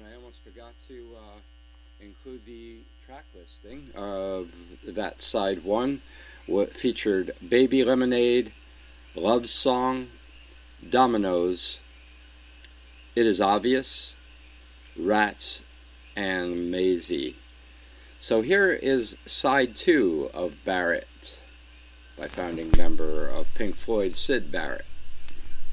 I almost forgot to include the track listing of that side one. What featured Baby Lemonade, Love Song, Dominoes, It Is Obvious, Rats, and Maisie. So here is side two of Barrett by founding member of Pink Floyd, Syd Barrett.